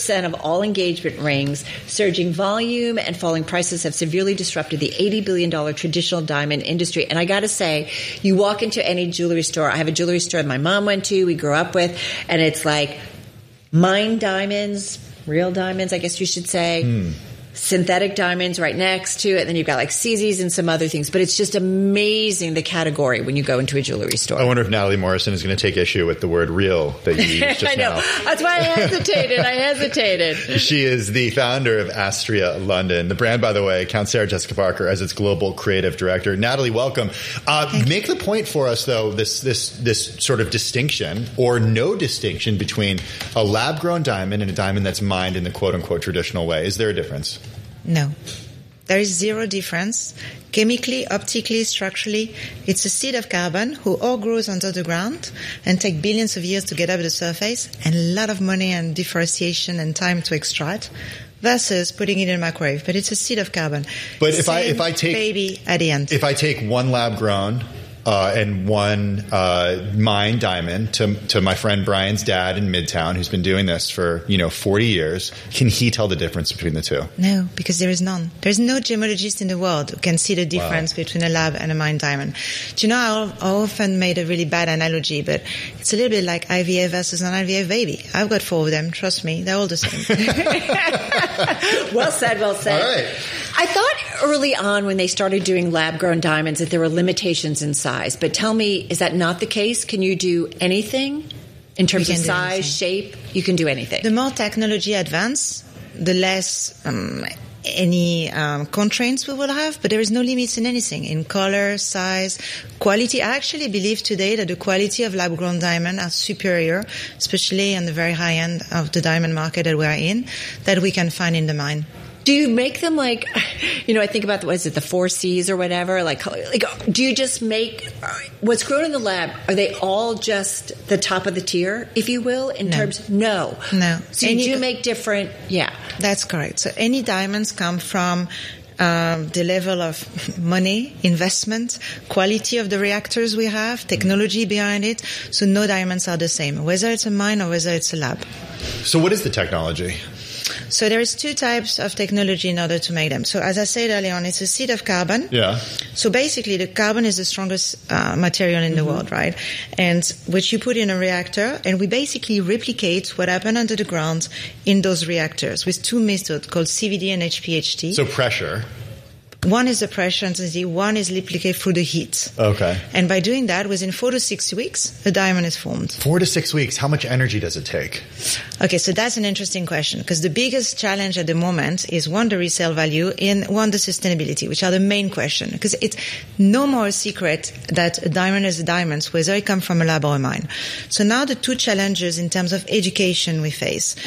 50% of all engagement rings. Surging volume and falling prices have severely disrupted the $80 billion traditional diamond industry. And I got to say, you walk into any jewelry store. I have a jewelry store that my mom went to, we grew up with, and it's like mined diamonds, real diamonds, I guess you should say. Synthetic diamonds right next to it, and then you've got like CZs and some other things. But it's just amazing, the category when you go into a jewelry store. I wonder if Natalie Morrison is going to take issue with the word real that you used just I know. now. That's why I hesitated. She is the founder of Astria London. The brand, by the way, counts Sarah Jessica Parker as its global creative director. Natalie, welcome. Make the point for us, though, this sort of distinction or no distinction between a lab-grown diamond and a diamond that's mined in the quote-unquote traditional way. Is there a difference? No. There is zero difference. Chemically, optically, structurally, it's a seed of carbon who all grows under the ground and take billions of years to get up the surface and a lot of money and deforestation and time to extract versus putting it in a microwave. But it's a seed of carbon. But if I take baby at the end. If I take one lab grown and one mined diamond to my friend Brian's dad in Midtown, who's been doing this for 40 years, can he tell the difference between the two? No, because there is none. There's no gemologist in the world who can see the difference between a lab and a mined diamond. Do you know, I often made a really bad analogy, but it's a little bit like IVF versus an IVF baby. I've got 4 of them. Trust me, they're all the same. Well said, well said. All right. I thought early on when they started doing lab-grown diamonds that there were limitations in size. But tell me, is that not the case? Can you do anything in terms of size, shape? You can do anything. The more technology advance, the less any constraints we will have, but there is no limits in anything, in color, size, quality. I actually believe today that the quality of lab-grown diamond are superior, especially on the very high end of the diamond market that we are in, that we can find in the mine. Do you make them like, I think about, what is it, the 4 C's or whatever? Like, do you just make, what's grown in the lab, are they all just the top of the tier, if you will, in terms? No. So you do make different, That's correct. So any diamonds come from the level of money, investment, quality of the reactors we have, technology behind it. So no diamonds are the same, whether it's a mine or whether it's a lab. So what is the technology? So there is 2 types of technology in order to make them. So as I said earlier on, it's a seed of carbon. Yeah. So basically the carbon is the strongest material in the world, right? And which you put in a reactor, and we basically replicate what happened under the ground in those reactors with 2 methods called CVD and HPHT. So pressure. One is the pressure intensity, one is replicate through the heat. Okay. And by doing that, within 4 to 6 weeks, a diamond is formed. 4 to 6 weeks. How much energy does it take? Okay, so that's an interesting question, because the biggest challenge at the moment is, one, the resale value, and one, the sustainability, which are the main question. Because it's no more a secret that a diamond is a diamond, whether it comes from a lab or a mine. So now the 2 challenges in terms of education we face.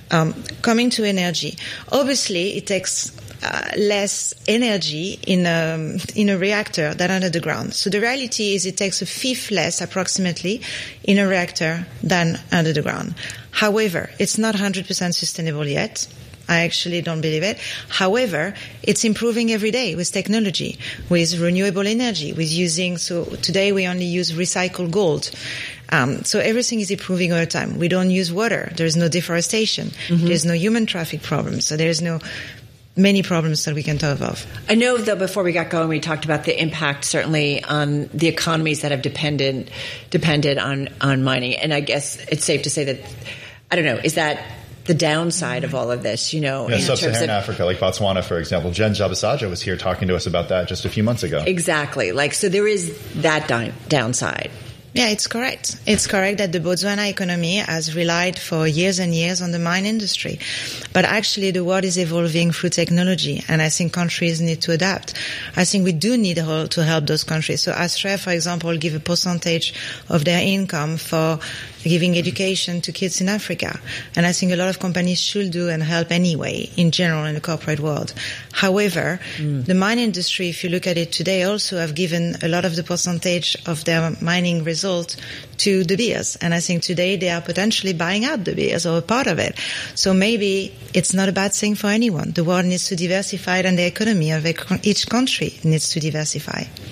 Coming to energy. Obviously, it takes less energy in a reactor than under the ground. So the reality is it takes a fifth less approximately in a reactor than under the ground. However, it's not 100% sustainable yet. I actually don't believe it. However, it's improving every day with technology, with renewable energy, with using, so today we only use recycled gold. So everything is improving all the time. We don't use water. There's no deforestation. Mm-hmm. There's no human traffic problems. So there's no many problems that we can talk of. I know, though, before we got going, we talked about the impact, certainly, on the economies that have depended on mining. And I guess it's safe to say that, I don't know, is that the downside of all of this, in Sub-Saharan Africa, like Botswana, for example. Jen Jabasaja was here talking to us about that just a few months ago. Exactly. So there is that downside. Yeah, it's correct. It's correct that the Botswana economy has relied for years and years on the mine industry. But actually the world is evolving through technology, and I think countries need to adapt. I think we do need to help those countries. So Astria, for example, give a percentage of their income for giving education to kids in Africa. And I think a lot of companies should do and help anyway, in general, in the corporate world. However, the mine industry, if you look at it today, also have given a lot of the percentage of their mining result to De Beers. And I think today they are potentially buying out De Beers or a part of it. So maybe it's not a bad thing for anyone. The world needs to diversify, and the economy of each country needs to diversify.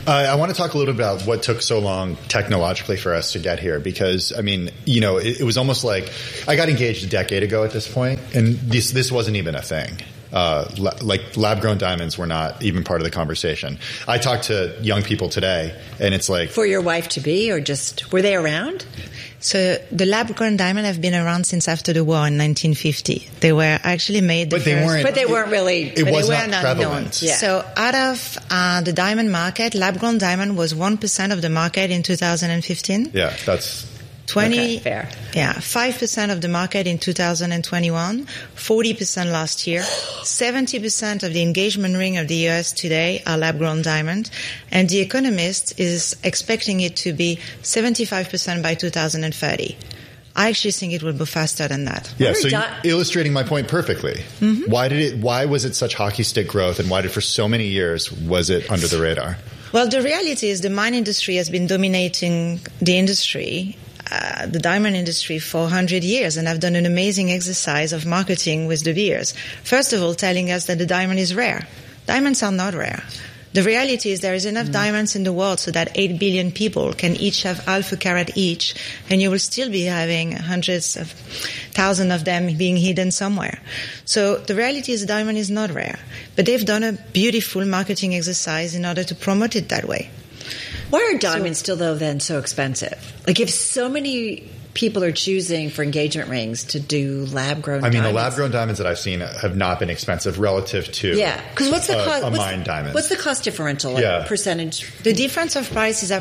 I want to talk a little bit about what took so long technologically for us to get here, because, I mean, you know, it was almost like I got engaged a decade ago at this point, and this wasn't even a thing. Like lab-grown diamonds were not even part of the conversation. I talked to young people today, and it's like... For your wife-to-be, or just, were they around? So the lab-grown diamond have been around since after the war in 1950. They were actually made the first... But they weren't really... It was not prevalent. Yeah. So out of the diamond market, lab-grown diamond was 1% of the market in 2015. Yeah, that's... 20, fair. Yeah, 5% of the market in 2021, 40% last year. 70% of the engagement ring of the U.S. today are lab-grown diamond, and The Economist is expecting it to be 75% by 2030. I actually think it will go faster than that. Yeah, so you're illustrating my point perfectly. Mm-hmm. Why was it such hockey stick growth, and why did for so many years was it under the radar? Well, the reality is the mine industry has been dominating the industry, the diamond industry, for 100 years, and I've done an amazing exercise of marketing with De Beers. First of all, telling us that the diamond is rare. Diamonds are not rare. The reality is there is enough diamonds in the world so that 8 billion people can each have half a carat each, and you will still be having hundreds of thousands of them being hidden somewhere. So the reality is the diamond is not rare, but they've done a beautiful marketing exercise in order to promote it that way. Why are diamonds still, though, then so expensive? Like, if so many people are choosing for engagement rings to do lab-grown diamonds. I mean, the lab-grown diamonds that I've seen have not been expensive relative to because what's the cost? A mined diamond. What's the cost differential? Like percentage? The difference of price is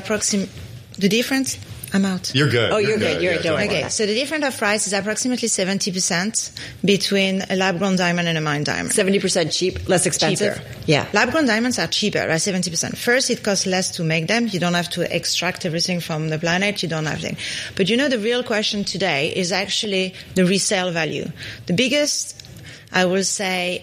I'm out. You're good. Oh, you're good. You're doing okay. So the difference of price is approximately 70% between a lab-grown diamond and a mined diamond. 70% cheap, less expensive? Cheaper. Yeah. Lab-grown diamonds are cheaper by 70%. First, it costs less to make them. You don't have to extract everything from the planet. You don't have to. But you know, the real question today is actually the resale value. The biggest, I will say,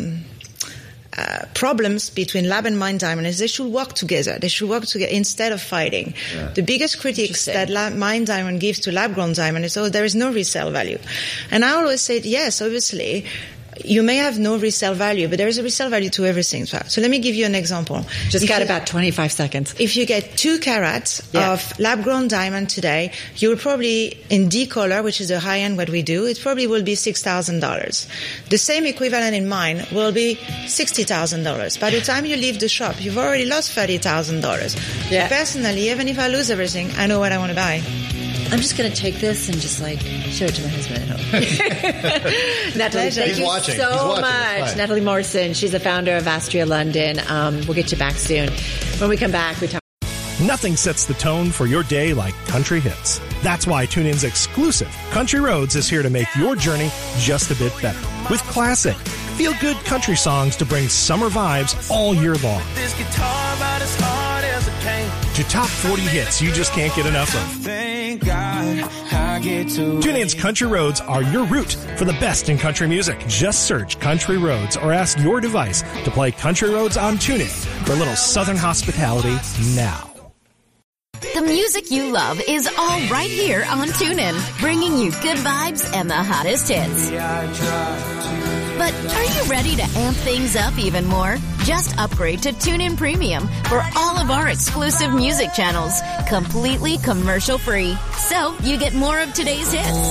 problems between lab and mined diamond is they should work together. They should work together instead of fighting. Yeah. The biggest critics that mined diamond gives to lab-grown diamond is, there is no resale value. And I always say, yes, obviously, you may have no resale value, but there is a resale value to everything. So let me give you an example. Just got about 25 seconds. If you get 2 carats of lab-grown diamond today, you will probably, in D color, which is the high end what we do, it probably will be $6,000. The same equivalent in mine will be $60,000. By the time you leave the shop, you've already lost $30,000. Yeah. Personally, even if I lose everything, I know what I want to buy. I'm just going to take this and just show it to my husband at home. Natalie, thank you so much. Natalie Morrison, she's the founder of Astria London. We'll get you back soon. When we come back, we talk. Nothing sets the tone for your day like country hits. That's why TuneIn's exclusive Country Roads is here to make your journey just a bit better. With classic, feel-good country songs to bring summer vibes all year long. This guitar about as hard as it came. To top 40 hits you just can't get enough of. Thank God I get to TuneIn's Country Roads are your route for the best in country music. Just search Country Roads or ask your device to play Country Roads on TuneIn for a little southern hospitality now. The music you love is all right here on TuneIn, bringing you good vibes and the hottest hits. But are you ready to amp things up even more? Just upgrade to TuneIn Premium for all of our exclusive music channels, completely commercial-free. So you get more of today's hits.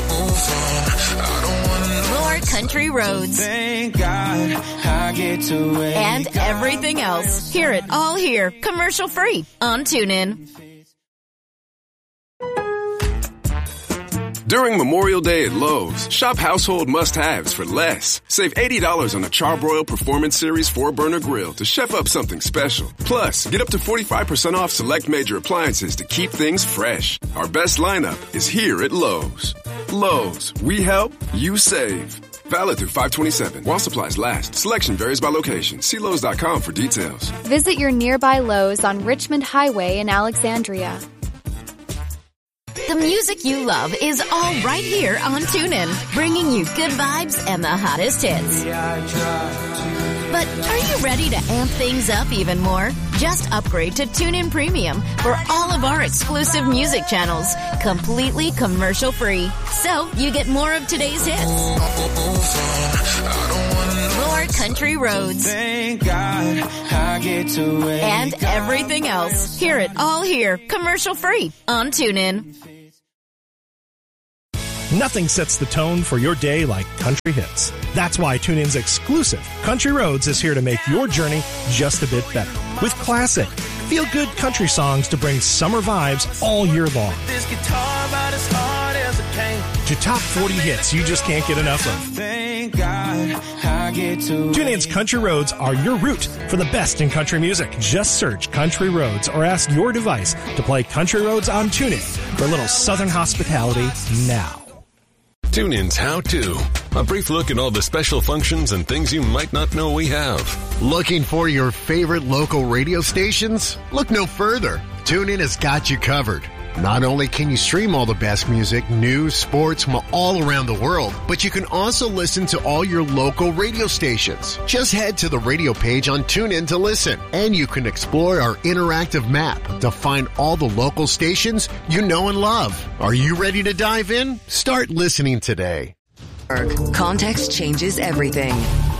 More country roads. And everything else. Hear it all here, commercial-free on TuneIn. During Memorial Day at Lowe's, shop household must-haves for less. Save $80 on a Charbroil Performance Series 4-burner grill to chef up something special. Plus, get up to 45% off select major appliances to keep things fresh. Our best lineup is here at Lowe's. Lowe's, we help, you save. Valid through 5/27. While supplies last. Selection varies by location. See Lowe's.com for details. Visit your nearby Lowe's on Richmond Highway in Alexandria. The music you love is all right here on TuneIn, bringing you good vibes and the hottest hits. But are you ready to amp things up even more? Just upgrade to TuneIn Premium for all of our exclusive music channels, completely commercial-free. So you get more of today's hits. More Country Roads. Thank God I get to wake And everything else. Hear it all here, commercial free on TuneIn. Nothing sets the tone for your day like country hits. That's why TuneIn's exclusive Country Roads is here to make your journey just a bit better. With classic, feel-good country songs to bring summer vibes all year long. This guitar about as hard as a cane. To top 40 hits you just can't get enough of. Thank God I get to TuneIn's Country Roads are your route for the best in country music. Just search Country Roads or ask your device to play Country Roads on TuneIn for a little southern hospitality now. TuneIn's How To. A brief look at all the special functions and things you might not know we have. Looking for your favorite local radio stations? Look no further. TuneIn has got you covered. Not only can you stream all the best music, news, sports from all around the world, but you can also listen to all your local radio stations. Just head to the radio page on TuneIn to listen, and you can explore our interactive map to find all the local stations you know and love. Are you ready to dive in? Start listening today. Context changes everything.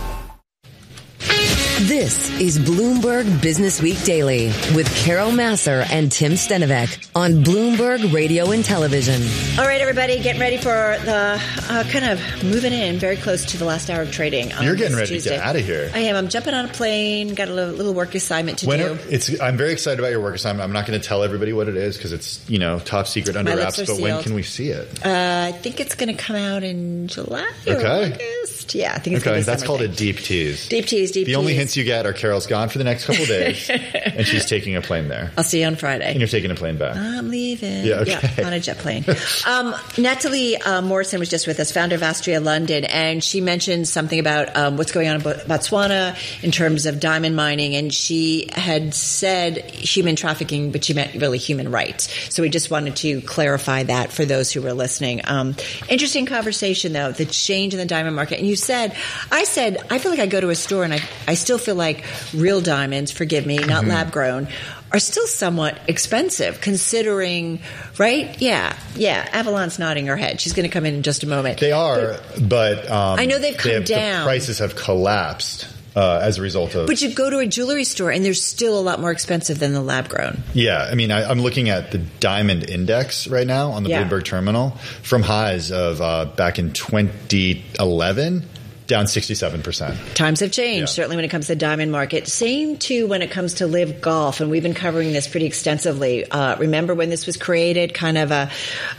This is Bloomberg Business Week Daily with Carol Masser and Tim Stenovec on Bloomberg Radio and Television. All right, everybody, getting ready for the kind of moving in very close to the last hour of trading. You're getting ready Tuesday. to get out of here. I am. I'm jumping on a plane. Got a little work assignment to do. I'm very excited about your work assignment. I'm not going to tell everybody what it is because it's top secret under wraps. But sealed. When can we see it? I think it's going to come out in July or August. Yeah, I think it's going to be that's called thing. a deep tease. Deep tease. The only hints you get are Carol's gone for the next couple of days, and she's taking a plane there. I'll see you on Friday. And you're taking a plane back. I'm leaving. Yeah, okay. On a jet plane. Natalie Morrison was just with us, founder of Astria London, and she mentioned something about what's going on in Botswana in terms of diamond mining, and she had said human trafficking, but she meant really human rights. So we just wanted to clarify that for those who were listening. Interesting conversation, though, the change in the diamond market. And I said, I feel like I go to a store and I still feel like real diamonds, forgive me, not lab grown, are still somewhat expensive considering, right? Yeah. Avalon's nodding her head. She's going to come in just a moment. They are, but I know they've come down. The prices have collapsed as a result of. But you go to a jewelry store and they're still a lot more expensive than the lab grown. Yeah, I mean, I'm looking at the diamond index right now on the Bloomberg terminal from highs of back in 2011. Down 67%. Times have changed, certainly when it comes to the diamond market. Same, too, when it comes to Live Golf, and we've been covering this pretty extensively. Remember when this was created, kind of a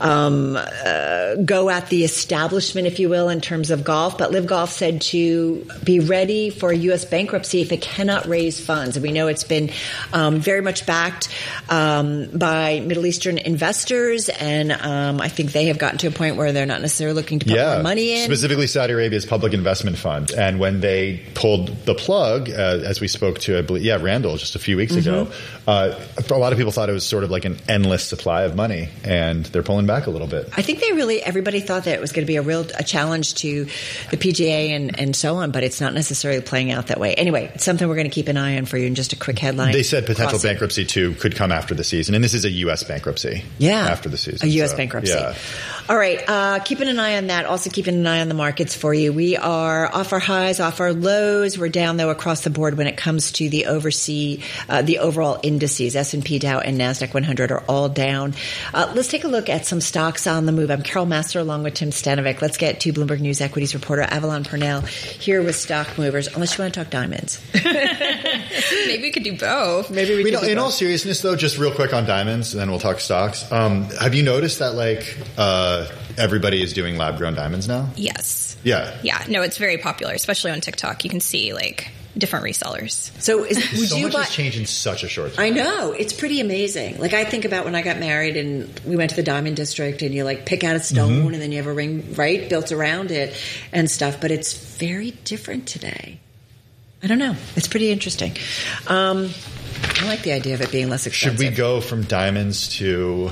go at the establishment, if you will, in terms of golf. But Live Golf said to be ready for a U.S. bankruptcy if it cannot raise funds. And we know it's been very much backed by Middle Eastern investors, and I think they have gotten to a point where they're not necessarily looking to put more money in. Specifically Saudi Arabia's public investment fund. And when they pulled the plug, as we spoke to, I believe, Randall just a few weeks ago, a lot of people thought it was sort of like an endless supply of money, and they're pulling back a little bit. I think everybody thought that it was going to be a challenge to the PGA and so on, but it's not necessarily playing out that way. Anyway, it's something we're going to keep an eye on for you in just a quick headline. They said potential bankruptcy, too, could come after the season. And this is a U.S. bankruptcy. Yeah. After the season. A U.S. bankruptcy. Yeah. All right. Keeping an eye on that. Also keeping an eye on the markets for you. We are off our highs, off our lows. We're down, though, across the board when it comes to the overall indices. S&P, Dow, and NASDAQ 100 are all down. Let's take a look at some stocks on the move. I'm Carol Masser along with Tim Stenovec. Let's get to Bloomberg News equities reporter Avalon Purnell here with stock movers, unless you want to talk diamonds. Maybe we could do both. In all seriousness, though, just real quick on diamonds, and then we'll talk stocks. Have you noticed that, everybody is doing lab-grown diamonds now? Yes. Yeah. Yeah. No, it's very popular, especially on TikTok. You can see, different resellers. So much has changed in such a short time. I know. It's pretty amazing. I think about when I got married and we went to the Diamond District and you pick out a stone and then you have a ring, right, built around it and stuff. But it's very different today. I don't know. It's pretty interesting. I like the idea of it being less expensive. Should we go from diamonds to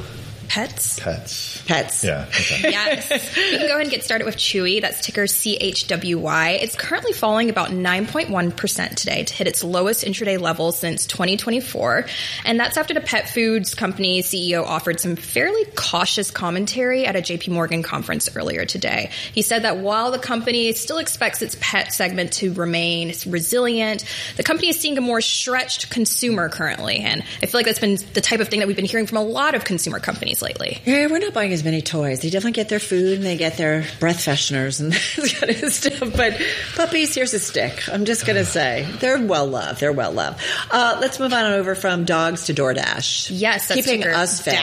Pets. Yeah. Okay. Yes. You can go ahead and get started with Chewy. That's ticker CHWY. It's currently falling about 9.1% today to hit its lowest intraday level since 2024. And that's after the pet foods company CEO offered some fairly cautious commentary at a JP Morgan conference earlier today. He said that while the company still expects its pet segment to remain resilient, the company is seeing a more stretched consumer currently. And I feel like that's been the type of thing that we've been hearing from a lot of consumer companies lately. Yeah, we're not buying as many toys. They definitely get their food and they get their breath fresheners and that kind of stuff. But puppies, here's a stick. I'm just going to say they're well loved. Let's move on over from dogs to DoorDash. Yes, that's keeping ticker us fed.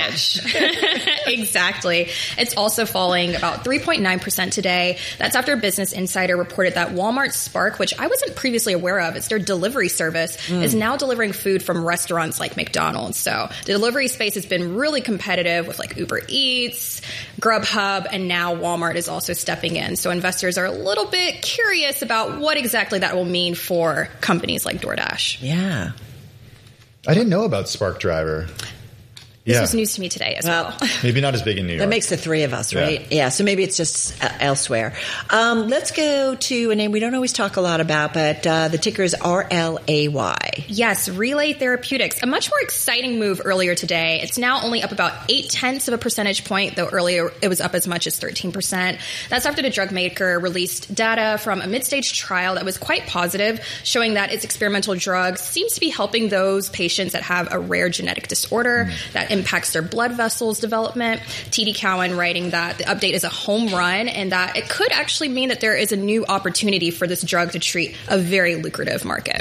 Exactly. It's also falling about 3.9% today. That's after Business Insider reported that Walmart Spark, which I wasn't previously aware of, it's their delivery service, is now delivering food from restaurants like McDonald's. So the delivery space has been really competitive with like Uber Eats, Grubhub, and now Walmart is also stepping in. So investors are a little bit curious about what exactly that will mean for companies like DoorDash. Yeah. I didn't know about Spark Driver. This was news to me today as well. Maybe not as big in New York. That makes the three of us, right? Yeah, so maybe it's just elsewhere. Let's go to a name we don't always talk a lot about, but the ticker is RLAY. Yes, Relay Therapeutics. A much more exciting move earlier today. It's now only up about 0.8 of a percentage point, though earlier it was up as much as 13%. That's after the drug maker released data from a mid-stage trial that was quite positive, showing that its experimental drug seems to be helping those patients that have a rare genetic disorder that impacts their blood vessels development. TD Cowen writing that the update is a home run and that it could actually mean that there is a new opportunity for this drug to treat a very lucrative market.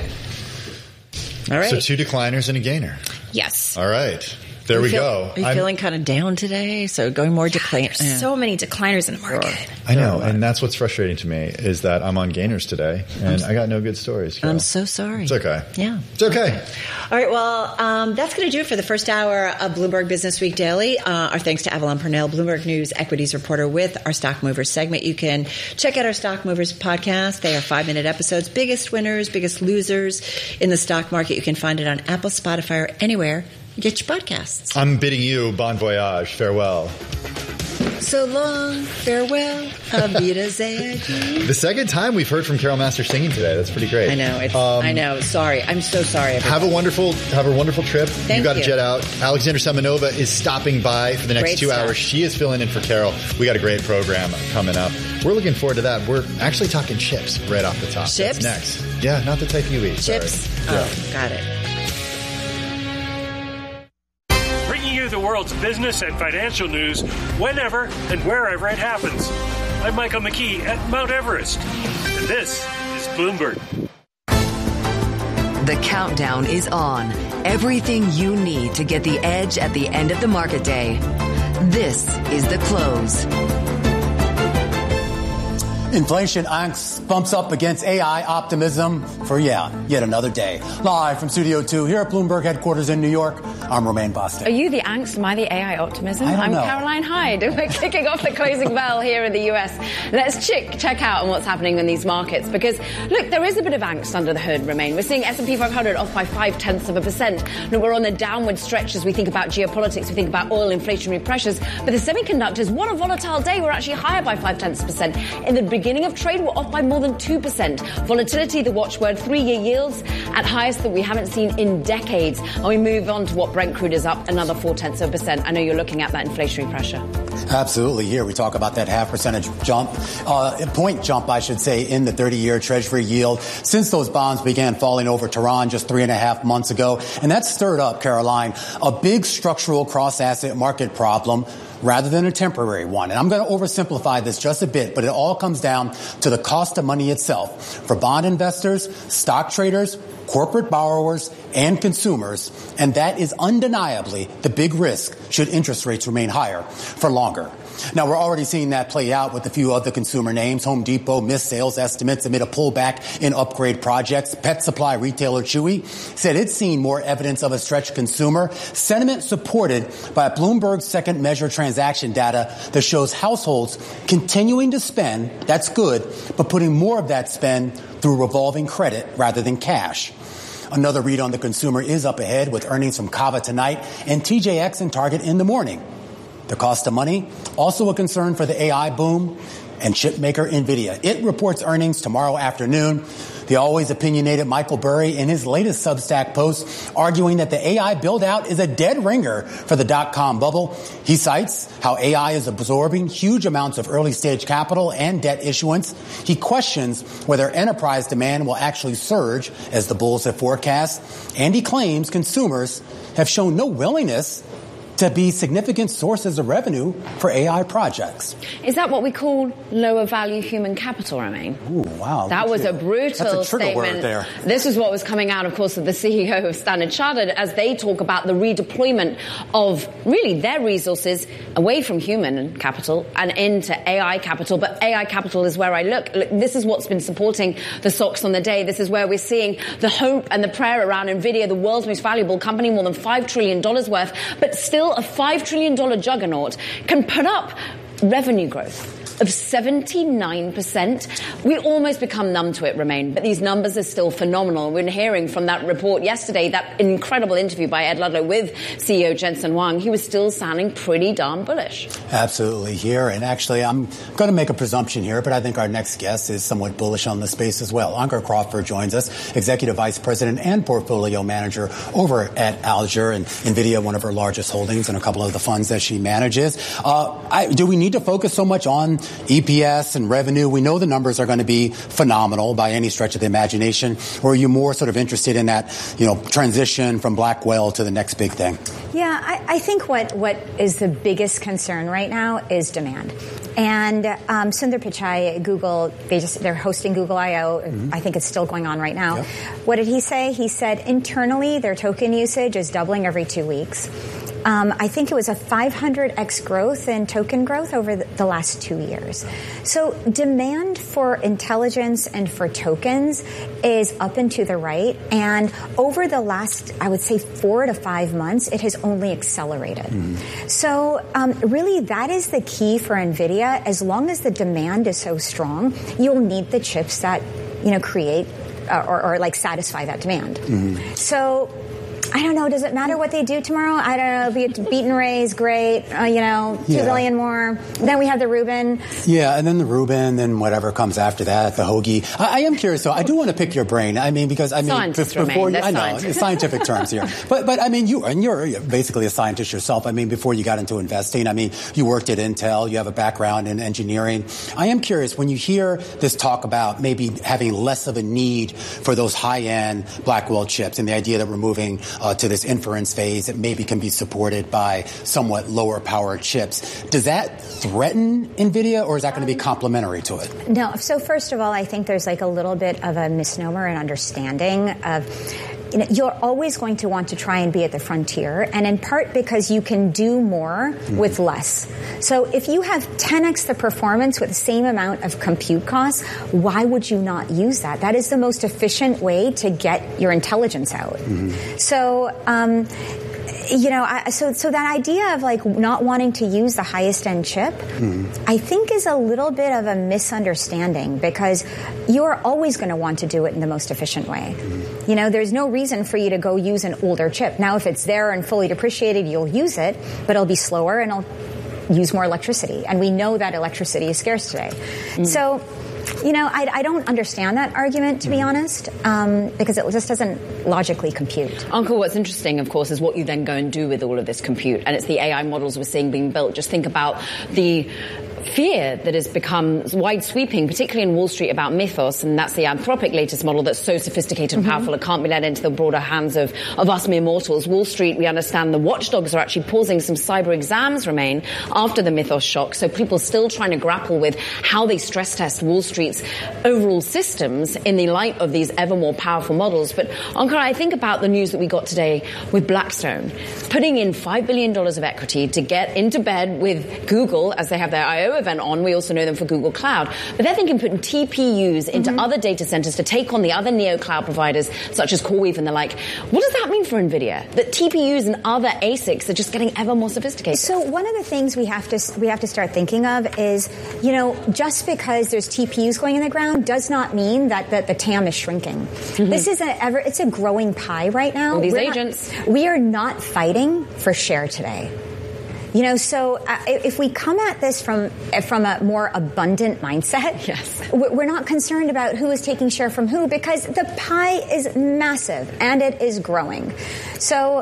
All right. So 2 decliners and a gainer. Yes. All right. There we go. Are you feeling kind of down today? So going more decline. So many decliners in the market. I know, and that's what's frustrating to me is that I'm on gainers today, and I got no good stories. I'm so sorry. It's okay. Yeah. It's okay. All right, well, that's going to do it for the first hour of Bloomberg Business Week Daily. Our thanks to Avalon Purnell, Bloomberg News equities reporter with our Stock Movers segment. You can check out our Stock Movers podcast. They are 5-minute episodes, biggest winners, biggest losers in the stock market. You can find it on Apple, Spotify, or anywhere you get your podcasts. I'm bidding you bon voyage. Farewell. So long, farewell, auf Wiedersehen. The second time we've heard from Carol Master singing today. That's pretty great. I know. I know. Sorry. I'm so sorry. Everybody. Have a wonderful trip. Thank You've got to you. jet out. Alexandra Semenova is stopping by for the next Great 2 stuff. hours. She is filling in for Carol. We got a great program coming up. We're looking forward to that. We're actually talking chips right off the top. Chips? That's next. Yeah, not the type you eat. Chips? Sorry. Oh, got it. Bringing you the world's business and financial news whenever and wherever it happens. I'm Michael McKee at Mount Everest, and this is Bloomberg. The countdown is on. Everything you need to get the edge at the end of the market day. This is The Close. Inflation angst bumps up against AI optimism for, yet another day. Live from Studio 2 here at Bloomberg headquarters in New York, I'm Romaine Boston. Are you the angst? Am I the AI optimism? I'm know. Caroline Hyde. We're kicking off the closing bell here in the US. Let's check out on what's happening in these markets because, look, there is a bit of angst under the hood, Romaine. We're seeing S&P 500 off by 0.5%. Look, we're on the downward stretch as we think about geopolitics, we think about oil inflationary pressures. But the semiconductors, what a volatile day. We're actually higher by 0.5%. In the beginning of trade, we're off by more than 2%. Volatility, the watchword, 3-year yields at highest that we haven't seen in decades. And we move on to what Brent crude is up another 0.4%. I know you're looking at that inflationary pressure. Absolutely. Here we talk about that 0.5% point jump, I should say, in the 30-year Treasury yield since those bonds began falling over Tehran just 3.5 months ago. And that stirred up, Caroline, a big structural cross-asset market problem rather than a temporary one. And I'm going to oversimplify this just a bit, but it all comes down to the cost of money itself. For bond investors, stock traders, corporate borrowers, and consumers, and that is undeniably the big risk should interest rates remain higher for longer. Now, we're already seeing that play out with a few other consumer names. Home Depot missed sales estimates amid a pullback in upgrade projects. Pet supply retailer Chewy said it's seen more evidence of a stretched consumer. Sentiment supported by Bloomberg's second measure transaction data that shows households continuing to spend, that's good, but putting more of that spend through revolving credit rather than cash. Another read on the consumer is up ahead with earnings from Kava tonight and TJX and Target in the morning. The cost of money, also a concern for the AI boom, and chip maker NVIDIA. It reports earnings tomorrow afternoon. The always opinionated Michael Burry in his latest Substack post arguing that the AI build-out is a dead ringer for the dot-com bubble. He cites how AI is absorbing huge amounts of early-stage capital and debt issuance. He questions whether enterprise demand will actually surge as the bulls have forecast. And he claims consumers have shown no willingness to be significant sources of revenue for AI projects. Is that what we call lower value human capital, Romain? Ooh, wow. That was a brutal That's a trigger statement. word there. This is what was coming out, of course, of the CEO of Standard Chartered as they talk about the redeployment of really their resources away from human capital and into AI capital. But AI capital is where I look. This is what's been supporting the stocks on the day. This is where we're seeing the hope and the prayer around NVIDIA, the world's most valuable company, more than $5 trillion worth, but still a $5 trillion juggernaut can put up revenue growth of 79%. We almost become numb to it, Romain, but these numbers are still phenomenal. We're hearing from that report yesterday, that incredible interview by Ed Ludlow with CEO Jensen Huang. He was still sounding pretty darn bullish. Absolutely here. And actually, I'm going to make a presumption here, but I think our next guest is somewhat bullish on the space as well. Ankur Crawford joins us, Executive Vice President and Portfolio Manager over at Alger and NVIDIA, one of her largest holdings and a couple of the funds that she manages. Do we need to focus so much on EPS and revenue? We know the numbers are going to be phenomenal by any stretch of the imagination. Or are you more sort of interested in that, transition from Blackwell to the next big thing? Yeah, I think what is the biggest concern right now is demand. And Sundar Pichai, Google, they're hosting Google I/O. Mm-hmm. I think it's still going on right now. Yep. What did he say? He said internally their token usage is doubling every 2 weeks. I think it was a 500x growth in token growth over the last 2 years. So demand for intelligence and for tokens is up and to the right. And over the last, I would say, 4 to 5 months, it has only accelerated. Mm-hmm. So really, that is the key for NVIDIA. As long as the demand is so strong, you'll need the chips that, create or satisfy that demand. Mm-hmm. So I don't know. Does it matter what they do tomorrow? I don't know. Beat and raise, great. 2 billion more. Then we have the Rubin. Yeah, and then the Rubin, then whatever comes after that, the Hoagie. I am curious, though. I do want to pick your brain. Before you, I know scientific terms here, but you're basically a scientist yourself. Before you got into investing, you worked at Intel. You have a background in engineering. I am curious when you hear this talk about maybe having less of a need for those high-end Blackwell chips, and the idea that we're moving to this inference phase that maybe can be supported by somewhat lower power chips. Does that threaten NVIDIA, or is that going to be complementary to it? No. So first of all, I think there's a little bit of a misnomer and understanding of you're always going to want to try and be at the frontier, and in part because you can do more with less. So if you have 10x the performance with the same amount of compute costs, why would you not use that? That is the most efficient way to get your intelligence out. Mm-hmm. So, so that idea of not wanting to use the highest end chip, I think is a little bit of a misunderstanding, because you're always going to want to do it in the most efficient way. There's no reason for you to go use an older chip. Now, if it's there and fully depreciated, you'll use it, but it'll be slower and it'll use more electricity. And we know that electricity is scarce today. So, I don't understand that argument, to be honest, because it just doesn't logically compute. Ankur, what's interesting, of course, is what you then go and do with all of this compute. And it's the AI models we're seeing being built. Just think about the fear that has become wide-sweeping, particularly in Wall Street, about Mythos, and that's the Anthropic latest model that's so sophisticated and powerful it can't be let into the broader hands of us mere mortals. Wall Street, we understand the watchdogs are actually pausing some cyber exams, Romain, after the Mythos shock, so people still trying to grapple with how they stress test Wall Street's overall systems in the light of these ever more powerful models. But, Ankur, I think about the news that we got today with Blackstone, putting in $5 billion of equity to get into bed with Google as they have their I/O event on. We also know them for Google Cloud. But they're thinking putting TPUs into other data centers to take on the other neo cloud providers such as CoreWeave and the like. What does that mean for NVIDIA? That TPUs and other ASICs are just getting ever more sophisticated? So one of the things we have to start thinking of is, just because there's TPUs going in the ground does not mean that the TAM is shrinking. This is it's a growing pie right now. All these agents. We are not fighting for share today. So if we come at this from a more abundant mindset, yes, we're not concerned about who is taking share from who, because the pie is massive and it is growing. So,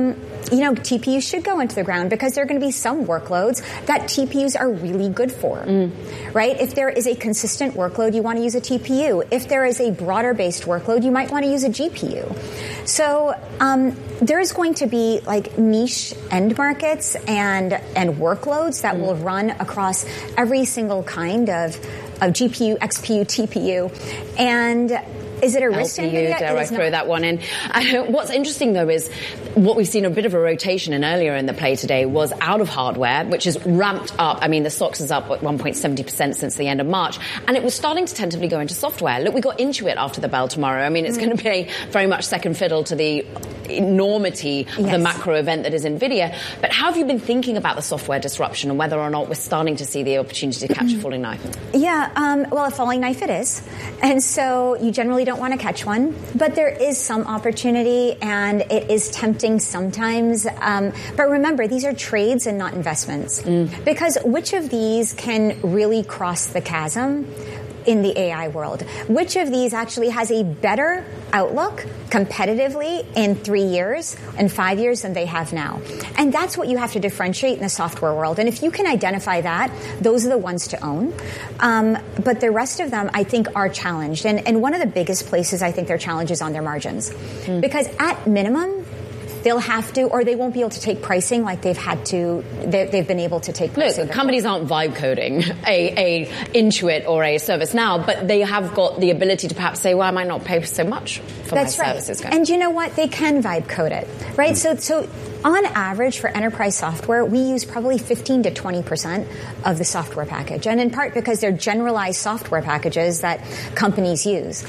TPUs should go into the ground because there are going to be some workloads that TPUs are really good for, right? If there is a consistent workload, you want to use a TPU. If there is a broader-based workload, you might want to use a GPU. So there's going to be like niche end markets and workloads that will run across every single kind of GPU, XPU, TPU, and is it a risk to NVIDIA? Dare I throw that one in? What's interesting, though, is what we've seen a bit of a rotation in earlier in the play today was out of hardware, which has ramped up. I mean, the stocks is up at 1.70% since the end of March, and it was starting to tentatively go into software. Look, we got Intuit after the bell tomorrow. I mean, it's going to be very much second fiddle to the enormity of the macro event that is NVIDIA. But how have you been thinking about the software disruption and whether or not we're starting to see the opportunity to catch a falling knife? Yeah, well, a falling knife it is. And so you generally don't want to catch one, but there is some opportunity and it is tempting sometimes. But remember, these are trades and not investments. Because which of these can really cross the chasm in the AI world? Which of these actually has a better outlook competitively in 3 years and 5 years than they have now? And that's what you have to differentiate in the software world. And if you can identify that, those are the ones to own. But the rest of them, I think, are challenged. And one of the biggest places I think they're challenged is on their margins. Because at minimum, they'll have to, or they won't be able to take pricing like they've been able to take pricing. Look, companies aren't vibe coding a Intuit or a ServiceNow, but they have got the ability to perhaps say, well, I might not pay so much for my services. Right. And you know what? They can vibe code it, right? So on average for enterprise software, we use probably 15 to 20% of the software package. And in part because they're generalized software packages that companies use.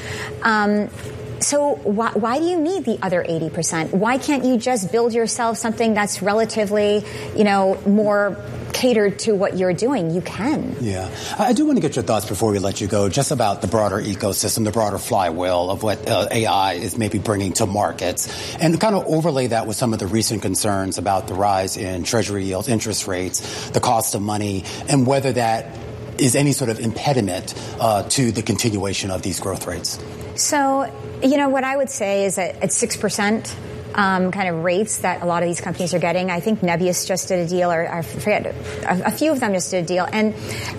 So why do you need the other 80%? Why can't you just build yourself something that's relatively, more catered to what you're doing? You can. Yeah. I do want to get your thoughts before we let you go, just about the broader ecosystem, the broader flywheel of what AI is maybe bringing to markets, and kind of overlay that with some of the recent concerns about the rise in treasury yields, interest rates, the cost of money, and whether that is any sort of impediment to the continuation of these growth rates. So, what I would say is that at 6%, kind of rates that a lot of these companies are getting, I think Nebius just did a deal, or I forget, a few of them just did a deal. And,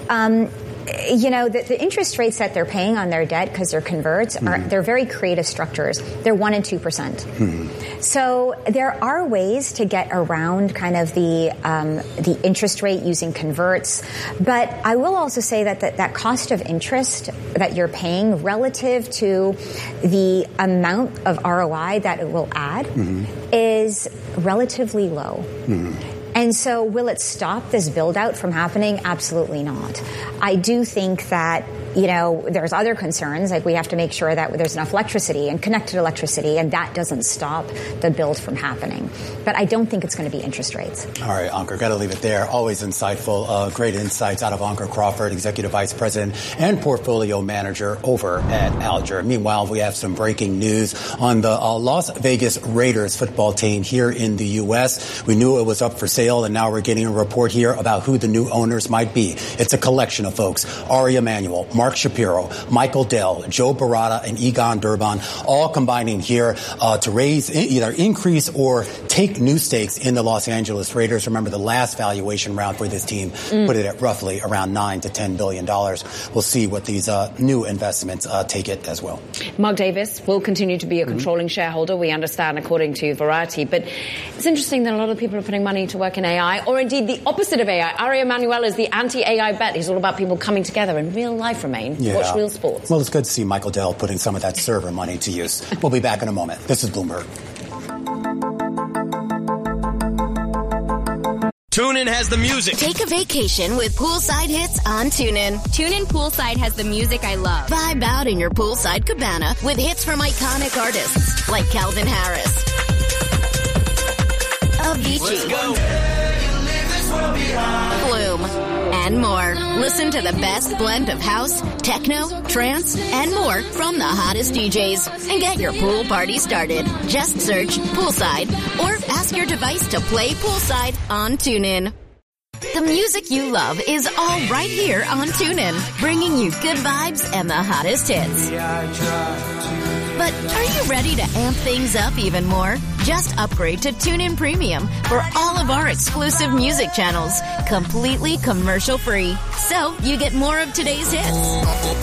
the interest rates that they're paying on their debt, because they're converts, they're very creative structures. They're 1% and 2%. So there are ways to get around kind of the interest rate using converts. But I will also say that cost of interest that you're paying relative to the amount of ROI that it will add is relatively low. And so will it stop this build out from happening? Absolutely not. I do think that, there's other concerns, like we have to make sure that there's enough electricity and connected electricity, and that doesn't stop the build from happening. But I don't think it's going to be interest rates. All right, Ankur, got to leave it there. Always insightful, great insights out of Ankur Crawford, Executive Vice President and Portfolio Manager over at Alger. Meanwhile, we have some breaking news on the Las Vegas Raiders football team here in the U.S. We knew it was up for sale, and now we're getting a report here about who the new owners might be. It's a collection of folks: Ari Emanuel, Mark Shapiro, Michael Dell, Joe Barata, and Egon Durban, all combining here to raise, either increase or take new stakes in the Los Angeles Raiders. Remember, the last valuation round for this team put it at roughly around $9 to $10 billion. We'll see what these new investments take it as well. Mark Davis will continue to be a controlling shareholder, we understand, according to Variety. But it's interesting that a lot of people are putting money to work in AI, or indeed the opposite of AI. Ari Emanuel is the anti-AI bet. He's all about people coming together in real life, Romain. Yeah. Watch real sports. Well, it's good to see Michael Dell putting some of that server money to use. We'll be back in a moment. This is Bloomberg. TuneIn has the music. Take a vacation with Poolside Hits on TuneIn. TuneIn Poolside has the music I love. Vibe out in your poolside cabana with hits from iconic artists like Calvin Harris, Avicii, Flume, and more. Listen to the best blend of house, techno, trance, and more from the hottest DJs. And get your pool party started. Just search Poolside or ask your device to play Poolside on TuneIn. The music you love is all right here on TuneIn, bringing you good vibes and the hottest hits. But are you ready to amp things up even more? Just upgrade to TuneIn Premium for all of our exclusive music channels, completely commercial-free. So you get more of today's hits.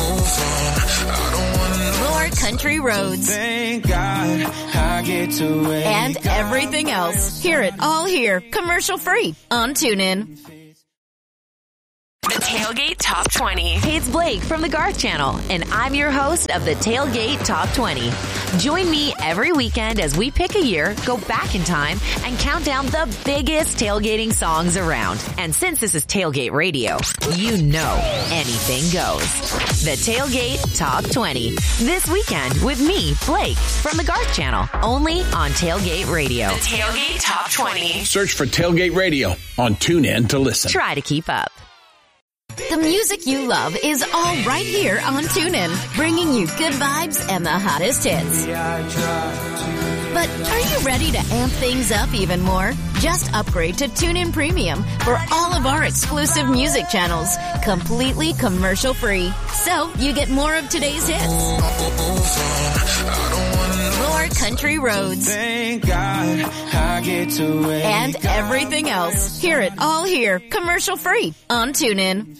More country roads. Thank God I get to wake and everything else. Hear it all here, commercial-free on TuneIn. The Tailgate Top 20. Hey, it's Blake from the Garth Channel, and I'm your host of the Tailgate Top 20. Join me every weekend as we pick a year, go back in time, and count down the biggest tailgating songs around. And since this is Tailgate Radio, you know anything goes. The Tailgate Top 20. This weekend with me, Blake, from the Garth Channel, only on Tailgate Radio. The Tailgate Top 20. Search for Tailgate Radio on TuneIn to listen. Try to keep up. The music you love is all right here on TuneIn, bringing you good vibes and the hottest hits. But are you ready to amp things up even more? Just upgrade to TuneIn Premium for all of our exclusive music channels, completely commercial-free. So you get more of today's hits. More country roads. Thank God I get to wake and everything else. Hear it all here, commercial-free on TuneIn.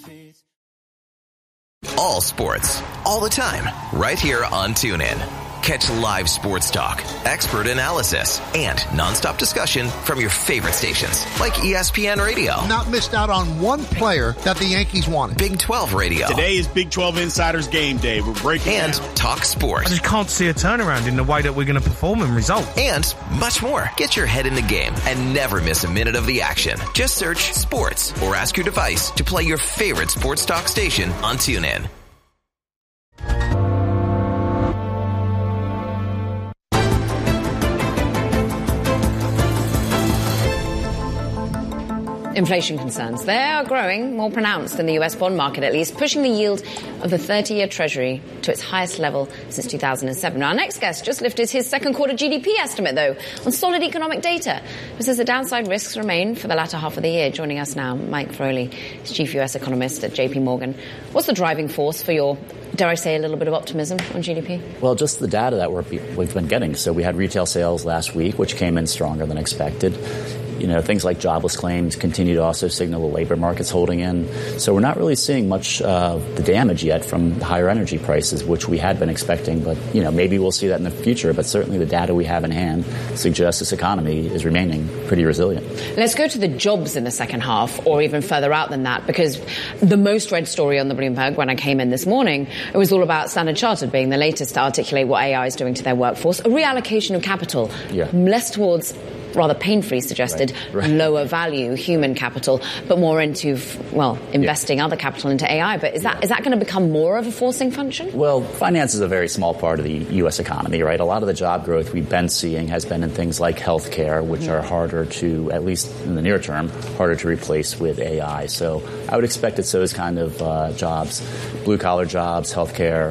All sports, all the time, right here on TuneIn. Catch live sports talk, expert analysis, and nonstop discussion from your favorite stations, like ESPN Radio. Not missed out on one player that the Yankees wanted. Big 12 Radio. Today is Big 12 Insiders Game Day. We're breaking and down. Talk sports. I just can't see a turnaround in the way that we're going to perform and result. And much more. Get your head in the game and never miss a minute of the action. Just search sports or ask your device to play your favorite sports talk station on TuneIn. Inflation concerns. They are growing, more pronounced in the US bond market at least, pushing the yield of the 30-year Treasury to its highest level since 2007. Our next guest just lifted his second quarter GDP estimate, though, on solid economic data. But says the downside risks remain for the latter half of the year. Joining us now, Mike Froley, chief US economist at JP Morgan. What's the driving force for your, dare I say, a little bit of optimism on GDP? Well, just the data that we've been getting. So we had retail sales last week, which came in stronger than expected. You know, things like jobless claims continue to also signal the labor market's holding in. So we're not really seeing much of the damage yet from the higher energy prices, which we had been expecting. But, you know, maybe we'll see that in the future. But certainly the data we have in hand suggests this economy is remaining pretty resilient. Let's go to the jobs in the second half, or even further out than that, because the most read story on the Bloomberg when I came in this morning, it was all about Standard Chartered being the latest to articulate what AI is doing to their workforce, a reallocation of capital, less towards rather painfully suggested lower value human capital, but more into, investing other capital into AI. But is that going to become more of a forcing function? Well, finance is a very small part of the U.S. economy, right? A lot of the job growth we've been seeing has been in things like healthcare, which are harder to, at least in the near term, harder to replace with AI. So I would expect it's those kind of jobs, blue-collar jobs, healthcare,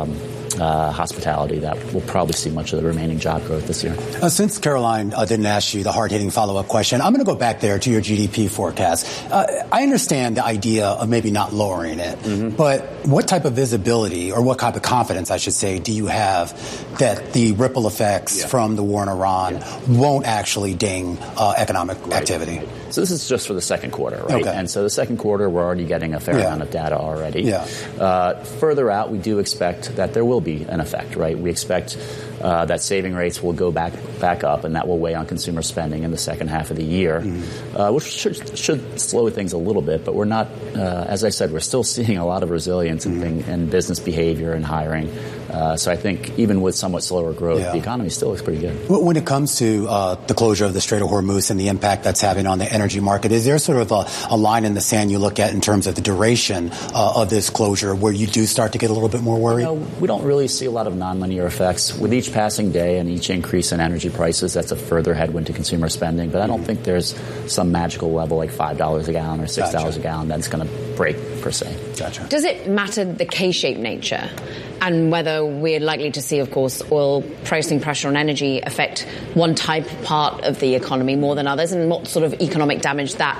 hospitality, that we'll probably see much of the remaining job growth this year. Since Caroline didn't ask you the hard-hitting follow-up question, I'm going to go back there to your GDP forecast. I understand the idea of maybe not lowering it, but what type of visibility, or what type of confidence, I should say, do you have that the ripple effects from the war in Iran won't actually ding economic activity? So this is just for the second quarter, right? Okay. And so the second quarter, we're already getting a fair amount of data already. Further out, we do expect that there will be an effect, right? We expect that saving rates will go back up, and that will weigh on consumer spending in the second half of the year, which should slow things a little bit. But we're not, as I said, we're still seeing a lot of resilience in business behavior and hiring. So I think even with somewhat slower growth, the economy still looks pretty good. When it comes to the closure of the Strait of Hormuz and the impact that's having on the energy market, is there sort of a line in the sand you look at in terms of the duration of this closure where you do start to get a little bit more worried? No, we don't really see a lot of nonlinear effects. With each passing day and each increase in energy prices, that's a further headwind to consumer spending. But I don't think there's some magical level like $5 a gallon or $6 a gallon that's going to break, per se. Gotcha. Does it matter the K-shaped nature and whether we're likely to see, of course, oil pricing pressure on energy affect one part of the economy more than others, and what sort of economic damage that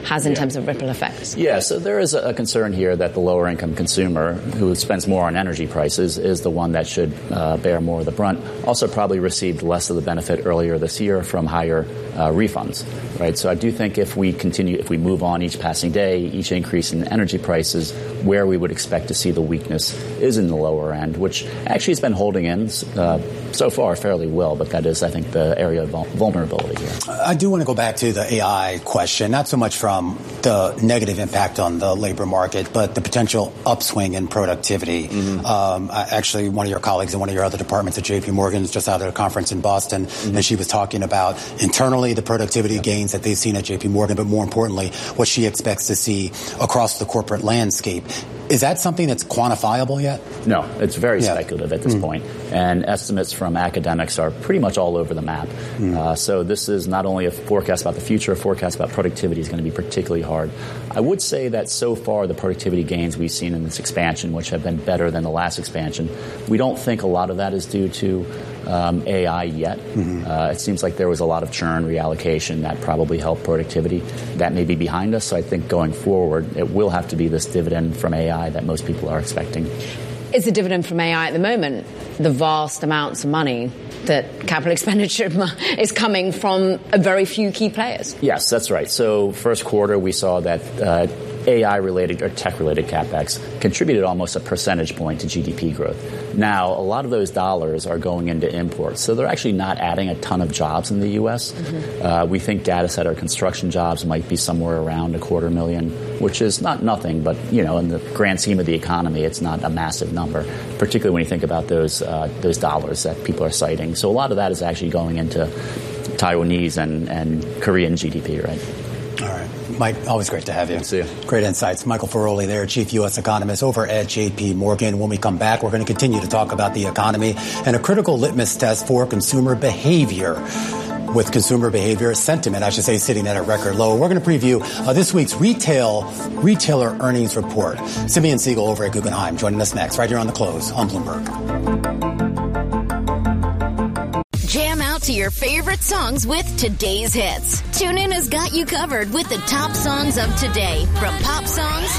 has in terms of ripple effects? Yeah, so there is a concern here that the lower income consumer who spends more on energy prices is the one that should bear more of the brunt. Also probably received less of the benefit earlier this year from higher refunds, right? So I do think if we move on each passing day, each increase in energy prices, where we would expect to see the weakness is in the lower end, which actually has been holding in so far fairly well, but that is, I think, the area of vulnerability here. I do want to go back to the AI question, not so much from the negative impact on the labor market, but the potential upswing in productivity. Actually, one of your colleagues in one of your other departments at JP Morgan is just out at a conference in Boston, and she was talking about internally the productivity gains that they've seen at JP Morgan, but more importantly, what she expects to see across the corporate landscape. Is that something that's quantifiable yet? No, it's very speculative at this point. And estimates from academics are pretty much all over the map. So this is not only a forecast about the future, a forecast about productivity is going to be particularly hard. I would say that so far the productivity gains we've seen in this expansion, which have been better than the last expansion, we don't think a lot of that is due to AI yet. It seems like there was a lot of churn, reallocation that probably helped productivity. That may be behind us. So I think going forward, it will have to be this dividend from AI that most people are expecting. Is the dividend from AI at the moment the vast amounts of money that capital expenditure is coming from a very few key players? Yes, that's right. So first quarter, we saw that AI-related or tech-related CapEx contributed almost a percentage point to GDP growth. Now, a lot of those dollars are going into imports, so they're actually not adding a ton of jobs in the U.S. We think data center construction jobs might be somewhere around 250,000, which is not nothing, but, in the grand scheme of the economy, it's not a massive number, particularly when you think about those dollars that people are citing. So a lot of that is actually going into Taiwanese and Korean GDP, right? All right. Mike, always great to have you. Good to see you. Great insights. Michael Feroli there, Chief U.S. Economist over at JP Morgan. When we come back, we're going to continue to talk about the economy and a critical litmus test for consumer behavior. With consumer behavior sentiment, I should say, sitting at a record low. We're going to preview this week's retailer earnings report. Simeon Siegel over at Guggenheim joining us next, right here on The Close on Bloomberg. Jam out to your favorite songs with today's hits. TuneIn has got you covered with the top songs of today, from pop songs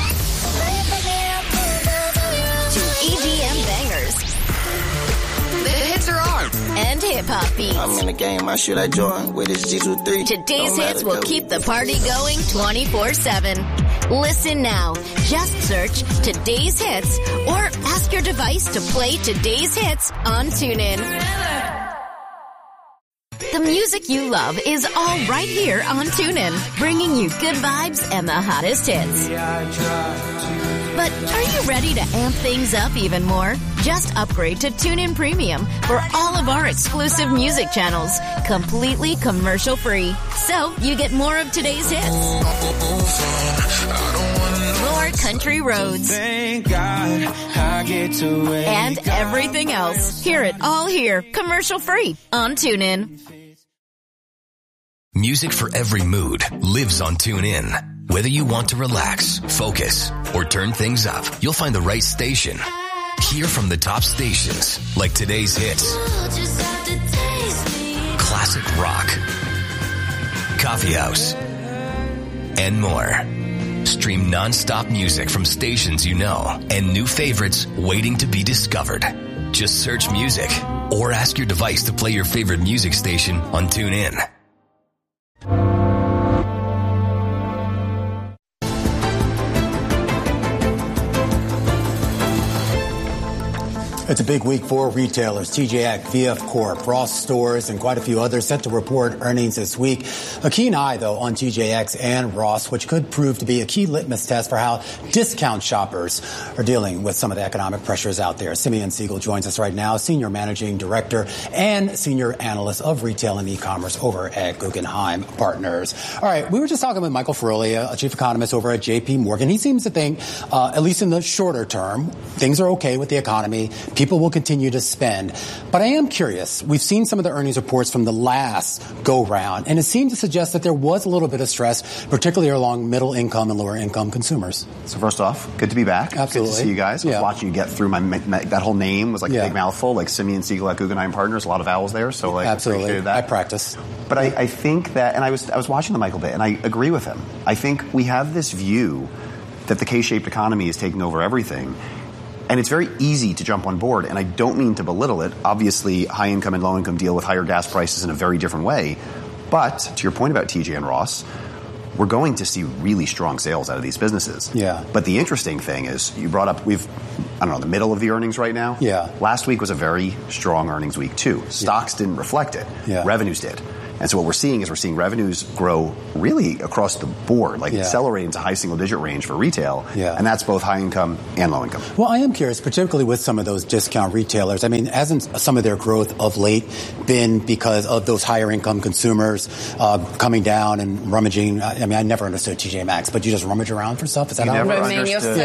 to EDM bangers. The hits are on. And hip-hop beats. I'm in the game, I should I join with this G23. Today's hits will keep the party going 24/7. Listen now. Just search Today's Hits or ask your device to play Today's Hits on TuneIn. The music you love is all right here on TuneIn, bringing you good vibes and the hottest hits. But are you ready to amp things up even more? Just upgrade to TuneIn Premium for all of our exclusive music channels, completely commercial-free. So you get more of today's hits, more country roads, Thank God I get to wake and everything else. Hear it all here, commercial-free on TuneIn. Music for every mood lives on TuneIn. Whether you want to relax, focus, or turn things up, you'll find the right station. Hear from the top stations like today's hits, classic rock, coffee house, and more. Stream non-stop music from stations you know and new favorites waiting to be discovered. Just search music or ask your device to play your favorite music station on TuneIn. It's a big week for retailers. TJX, VF Corp, Ross Stores, and quite a few others set to report earnings this week. A keen eye, though, on TJX and Ross, which could prove to be a key litmus test for how discount shoppers are dealing with some of the economic pressures out there. Simeon Siegel joins us right now, Senior Managing Director and Senior Analyst of Retail and E-Commerce over at Guggenheim Partners. All right, we were just talking with Michael Feroli, a Chief Economist over at JP Morgan. He seems to think, at least in the shorter term, things are okay with the economy. People will continue to spend. But I am curious. We've seen some of the earnings reports from the last go-round, and it seemed to suggest that there was a little bit of stress, particularly along middle-income and lower-income consumers. So first off, good to be back. Absolutely. Good to see you guys. I was watching you get through that whole name was like a big mouthful, like Simeon Siegel at Guggenheim Partners, a lot of vowels there. So like, absolutely. Appreciated that. I practice. But I think that, and I was watching the Michael bit, and I agree with him. I think we have this view that the K-shaped economy is taking over everything. And it's very easy to jump on board, and I don't mean to belittle it. Obviously, high-income and low-income deal with higher gas prices in a very different way. But to your point about TJ and Ross, we're going to see really strong sales out of these businesses. Yeah. But the interesting thing is, you brought up, the middle of the earnings right now. Yeah. Last week was a very strong earnings week, too. Stocks didn't reflect it. Yeah. Revenues did. And so what we're seeing is revenues grow really across the board, accelerating to high single-digit range for retail. Yeah. And that's both high income and low income. Well, I am curious, particularly with some of those discount retailers. I mean, hasn't some of their growth of late been because of those higher income consumers coming down and rummaging? I mean, I never understood TJ Maxx, but you just rummage around for stuff? Is that you how never it understood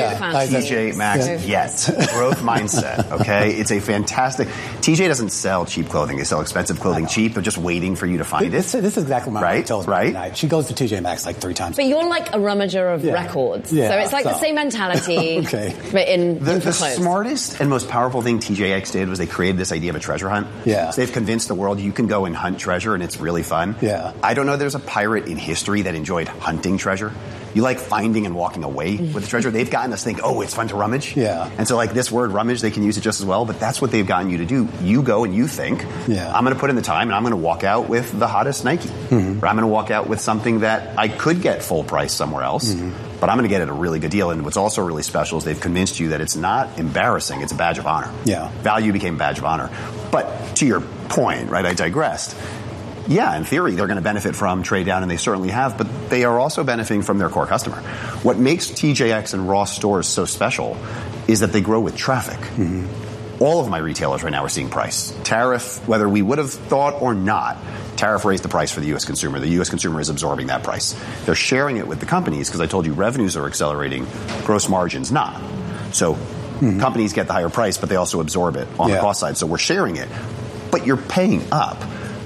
TJ Maxx yet. Growth mindset, okay? It's a fantastic... TJ doesn't sell cheap clothing. They sell expensive clothing cheap, but just waiting for you to find it. This is exactly what my mom tells me every night. She goes to TJ Maxx like 3 times. But you're like a rummager of records. Yeah, so it's like the same mentality. Okay. But in the clothes. Smartest and most powerful thing TJX did was they created this idea of a treasure hunt. Yeah. So they've convinced the world you can go and hunt treasure, and it's really fun. Yeah. I don't know there's a pirate in history that enjoyed hunting treasure. You like finding and walking away with the treasure. They've gotten us to think, oh, it's fun to rummage. Yeah. And so like this word rummage, they can use it just as well, but that's what they've gotten you to do. You go and you think, I'm going to put in the time and I'm going to walk out with the hottest Nike. Mm-hmm. Or I'm going to walk out with something that I could get full price somewhere else, but I'm going to get it at a really good deal. And what's also really special is they've convinced you that it's not embarrassing. It's a badge of honor. Yeah. Value became a badge of honor. But to your point, right, I digressed. Yeah, in theory, they're going to benefit from trade down, and they certainly have, but they are also benefiting from their core customer. What makes TJX and Ross stores so special is that they grow with traffic. Mm-hmm. All of my retailers right now are seeing price. Tariff, whether we would have thought or not, tariff raised the price for the U.S. consumer. The U.S. consumer is absorbing that price. They're sharing it with the companies because I told you revenues are accelerating, gross margins not. So companies get the higher price, but they also absorb it on the cost side. So we're sharing it. But you're paying up.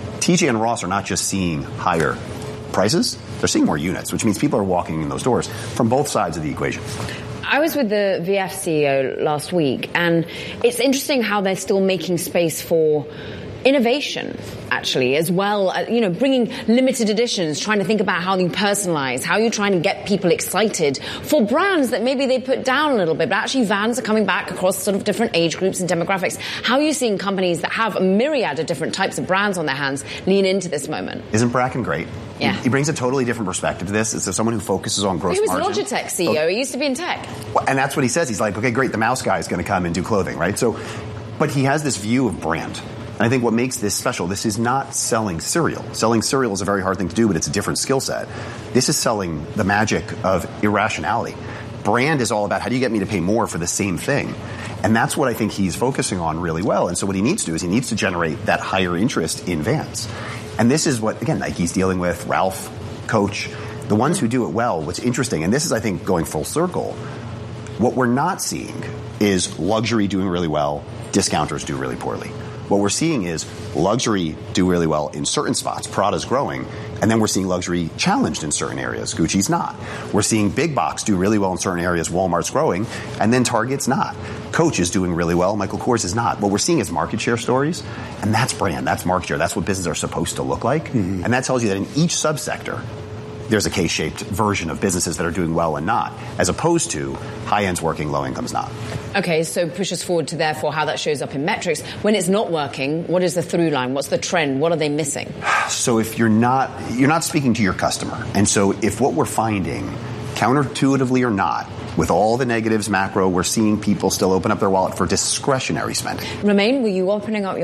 TJ and Ross are not just seeing higher prices, they're seeing more units, which means people are walking in those doors from both sides of the equation. I was with the VF CEO last week, and it's interesting how they're still making space for innovation, actually, as well. Bringing limited editions, trying to think about how you personalize, how you're trying to get people excited for brands that maybe they put down a little bit, but actually Vans are coming back across sort of different age groups and demographics. How are you seeing companies that have a myriad of different types of brands on their hands lean into this moment? Isn't Bracken great? Yeah. He brings a totally different perspective to this. It's someone who focuses on gross margin. He was Logitech CEO. He used to be in tech. And that's what he says. He's like, okay, great, the mouse guy is going to come and do clothing, right? But he has this view of brand. And I think what makes this special, this is not selling cereal. Selling cereal is a very hard thing to do, but it's a different skill set. This is selling the magic of irrationality. Brand is all about how do you get me to pay more for the same thing? And that's what I think he's focusing on really well. And so what he needs to do is he needs to generate that higher interest in Vans. And this is what, again, Nike's dealing with, Ralph, Coach, the ones who do it well. What's interesting, and this is, I think, going full circle, what we're not seeing is luxury doing really well, discounters do really poorly. What we're seeing is luxury do really well in certain spots. Prada's growing. And then we're seeing luxury challenged in certain areas. Gucci's not. We're seeing big box do really well in certain areas. Walmart's growing. And then Target's not. Coach is doing really well. Michael Kors is not. What we're seeing is market share stories. And that's brand. That's market share. That's what businesses are supposed to look like. Mm-hmm. And that tells you that in each subsector, there's a K-shaped version of businesses that are doing well and not, as opposed to high-end's working, low-income's not. Okay, so push us forward to, therefore, how that shows up in metrics. When it's not working, what is the through line? What's the trend? What are they missing? So if you're not speaking to your customer. And so if what we're finding, counterintuitively or not, with all the negatives macro, we're seeing people still open up their wallet for discretionary spending. Romain, were you opening up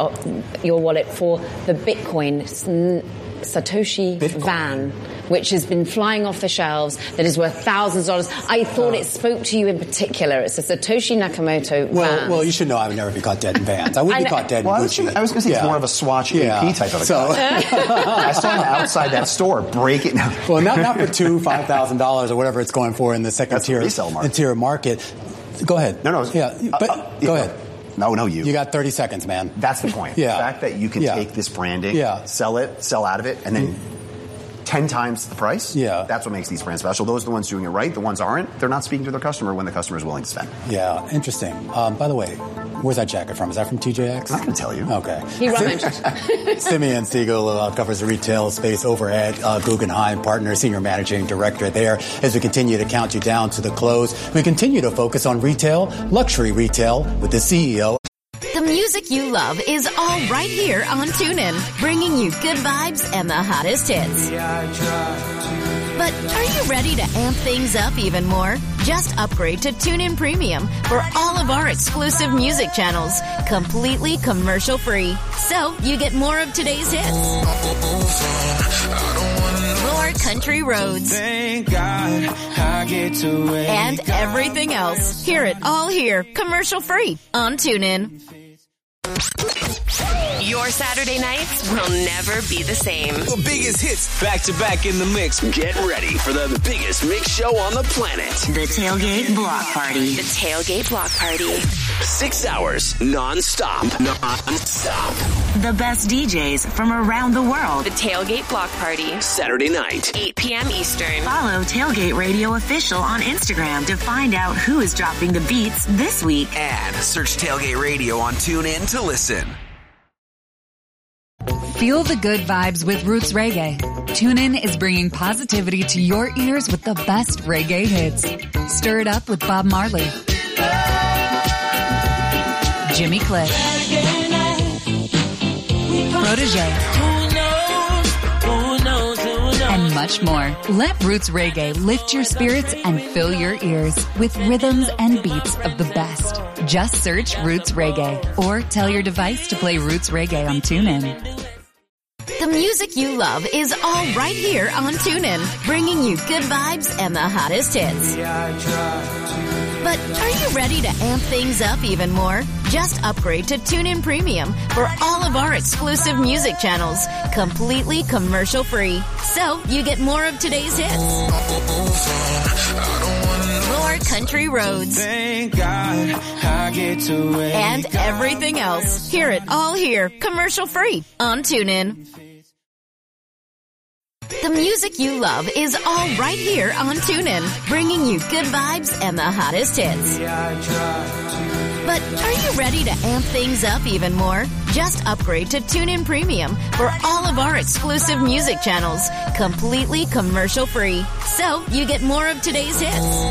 your wallet for the Bitcoin Satoshi Van, which has been flying off the shelves, that is worth thousands of dollars? I thought it spoke to you in particular. It's a Satoshi Nakamoto Van. Well, you should know I would never be caught dead in Vans. I wouldn't be caught dead in Gucci. I was going to say it's more of a Swatch AP type of a guy. I saw him outside that store break it. Well, not for $5,000 or whatever it's going for in the second tier market. Go ahead. No. Yeah, but go ahead. No, you. You got 30 seconds, man. That's the point. Yeah. The fact that you can take this branding, sell out of it, and then 10 times the price. Yeah. That's what makes these brands special. Those are the ones doing it right. The ones aren't, they're not speaking to their customer when the customer is willing to spend. Yeah, interesting. By the way, where's that jacket from? Is that from TJX? I'm not going to tell you. Okay. He rummaged. Simeon Siegel covers the retail space over at Guggenheim Partners, Senior Managing Director there. As we continue to count you down to the close, we continue to focus on retail, luxury retail, with the CEO. The music you love is all right here on TuneIn, bringing you good vibes and the hottest hits. But are you ready to amp things up even more? Just upgrade to TuneIn Premium for all of our exclusive music channels, completely commercial-free. So you get more of today's hits. More country roads. Thank God I get to wake and everything else. Hear it all here, commercial-free on TuneIn. Your Saturday nights will never be the same. The biggest hits back to back in the mix. Get ready for the biggest mix show on the planet. The Tailgate Block Party. The Tailgate Block Party. 6 hours non-stop. Non-stop. The best DJs from around the world. The Tailgate Block Party. Saturday night. 8 p.m. Eastern. Follow Tailgate Radio Official on Instagram to find out who is dropping the beats this week. And search Tailgate Radio on TuneIn to listen. Feel the good vibes with Roots Reggae. TuneIn is bringing positivity to your ears with the best reggae hits. Stir it up with Bob Marley, Jimmy Cliff, Protégé, and much more. Let Roots Reggae lift your spirits and fill your ears with rhythms and beats of the best. Just search Roots Reggae or tell your device to play Roots Reggae on TuneIn. The music you love is all right here on TuneIn, bringing you good vibes and the hottest hits. But are you ready to amp things up even more? Just upgrade to TuneIn Premium for all of our exclusive music channels, completely commercial-free. So you get more of today's hits. More country roads. Thank God I get to wake and everything else. Hear it all here, commercial-free on TuneIn. The music you love is all right here on TuneIn, bringing you good vibes and the hottest hits. But are you ready to amp things up even more? Just upgrade to TuneIn Premium for all of our exclusive music channels, completely commercial-free. So you get more of today's hits.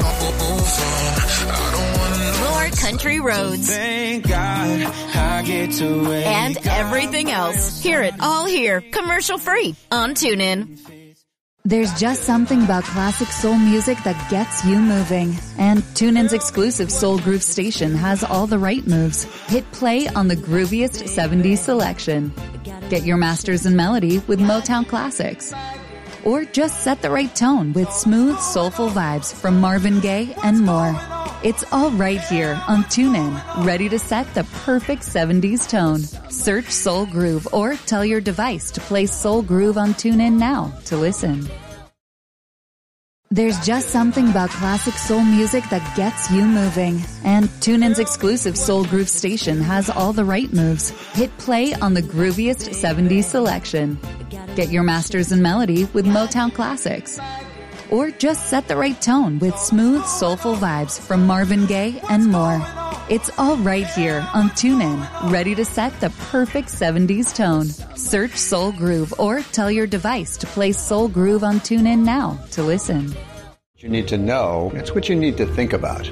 More country roads. Thank God I get to wake and everything else. Hear it all here, commercial-free on TuneIn. There's just something about classic soul music that gets you moving. And TuneIn's exclusive Soul Groove station has all the right moves. Hit play on the grooviest 70s selection. Get your masters in melody with Motown classics. Or just set the right tone with smooth, soulful vibes from Marvin Gaye and more. It's all right here on TuneIn, ready to set the perfect 70s tone. Search Soul Groove or tell your device to play Soul Groove on TuneIn now to listen. There's just something about classic soul music that gets you moving. And TuneIn's exclusive Soul Groove station has all the right moves. Hit play on the grooviest 70s selection. Get your masters in melody with Motown classics. Or just set the right tone with smooth, soulful vibes from Marvin Gaye and more. It's all right here on TuneIn, ready to set the perfect 70s tone. Search Soul Groove or tell your device to play Soul Groove on TuneIn now to listen. You need to know, it's what you need to think about.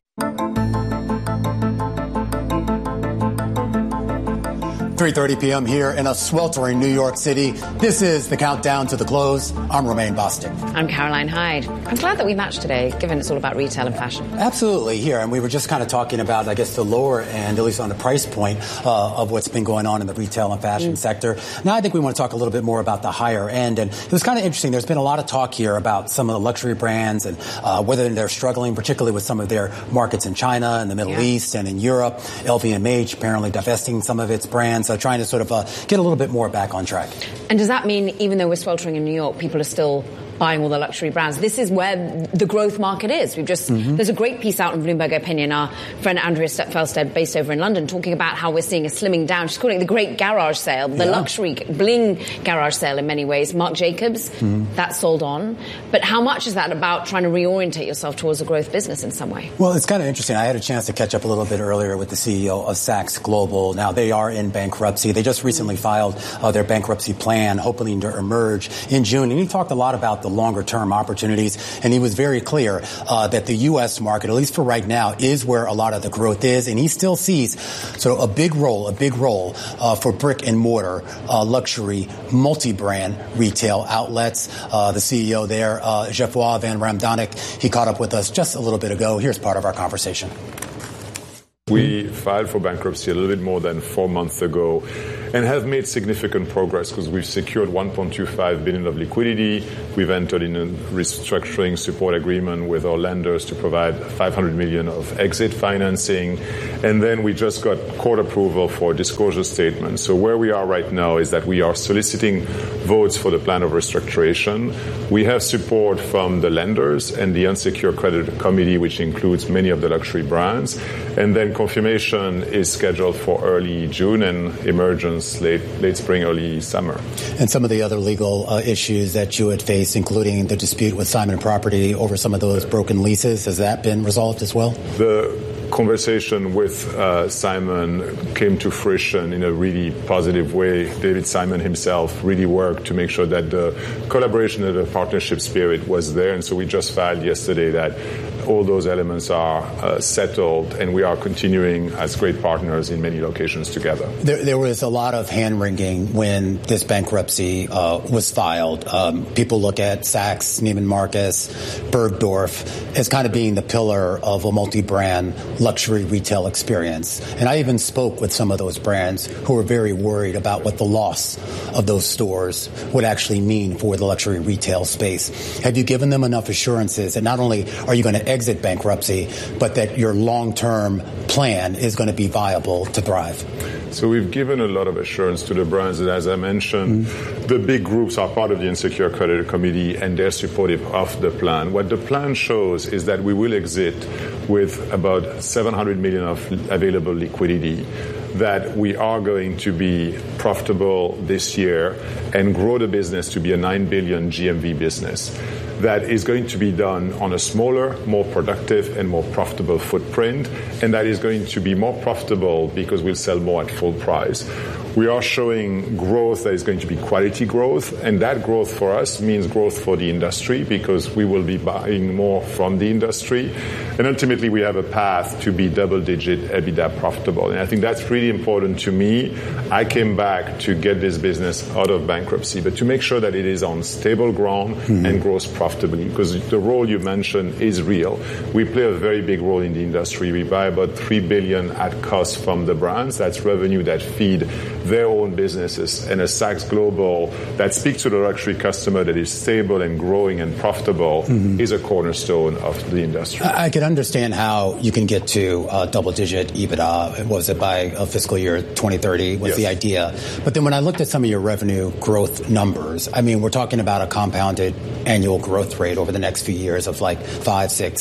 3:30 p.m. here in a sweltering New York City. This is the countdown to the close. I'm Romaine Bostick. I'm Caroline Hyde. I'm glad that we matched today, given it's all about retail and fashion. Absolutely, here. And we were just kind of talking about, I guess, the lower end, at least on the price point, of what's been going on in the retail and fashion sector. Now, I think we want to talk a little bit more about the higher end. And it was kind of interesting. There's been a lot of talk here about some of the luxury brands and whether they're struggling, particularly with some of their markets in China and the Middle East and in Europe. LVMH apparently divesting some of its brands. Trying to sort of get a little bit more back on track. And does that mean, even though we're sweltering in New York, people are still buying all the luxury brands. This is where the growth market is. There's a great piece out in Bloomberg Opinion. Our friend Andrea Felstead, based over in London, talking about how we're seeing a slimming down. She's calling it the great garage sale, the luxury bling garage sale in many ways. Marc Jacobs, that's sold on. But how much is that about trying to reorientate yourself towards a growth business in some way? Well, it's kind of interesting. I had a chance to catch up a little bit earlier with the CEO of Saks Global. Now, they are in bankruptcy. They just recently filed their bankruptcy plan, hoping to emerge in June. And he talked a lot about the longer-term opportunities. And he was very clear that the U.S. market, at least for right now, is where a lot of the growth is. And he still sees sort of a big role for brick and mortar, luxury, multi-brand retail outlets. The CEO there, Geoffroy Van Ramdonk, he caught up with us just a little bit ago. Here's part of our conversation. We filed for bankruptcy a little bit more than 4 months ago and have made significant progress because we've secured $1.25 billion of liquidity. We've entered in a restructuring support agreement with our lenders to provide $500 million of exit financing. And then we just got court approval for a disclosure statement. So where we are right now is that we are soliciting votes for the plan of restructuration. We have support from the lenders and the unsecured credit committee, which includes many of the luxury brands. And then confirmation is scheduled for early June and emergence late spring, early summer. And some of the other legal issues that you had faced, including the dispute with Simon Property over some of those broken leases, has that been resolved as well? The conversation with Simon came to fruition in a really positive way. David Simon himself really worked to make sure that the collaboration and the partnership spirit was there. And so we just filed yesterday that all those elements are settled, and we are continuing as great partners in many locations together. There was a lot of hand-wringing when this bankruptcy was filed. People look at Saks, Neiman Marcus, Bergdorf as kind of being the pillar of a multi-brand luxury retail experience. And I even spoke with some of those brands who were very worried about what the loss of those stores would actually mean for the luxury retail space. Have you given them enough assurances that not only are you going to exit bankruptcy, but that your long-term plan is going to be viable to thrive? So we've given a lot of assurance to the brands that, as I mentioned, the big groups are part of the Insecure Credit Committee and they're supportive of the plan. What the plan shows is that we will exit with about $700 million of available liquidity, that we are going to be profitable this year and grow the business to be a $9 billion GMV business. That is going to be done on a smaller, more productive, and more profitable footprint, and that is going to be more profitable because we'll sell more at full price. We are showing growth that is going to be quality growth, and that growth for us means growth for the industry because we will be buying more from the industry. And ultimately, we have a path to be double-digit EBITDA profitable. And I think that's really important to me. I came back to get this business out of bankruptcy, but to make sure that it is on stable ground and grows profitably, because the role you mentioned is real. We play a very big role in the industry. We buy about $3 billion at cost from the brands. That's revenue that feed their own businesses. And a Saks Global that speaks to the luxury customer that is stable and growing and profitable is a cornerstone of the industry. I can understand how you can get to double-digit EBITDA. Was it by fiscal year 2030 was the idea. But then when I looked at some of your revenue growth numbers, I mean, we're talking about a compounded annual growth rate over the next few years of like 5, 6,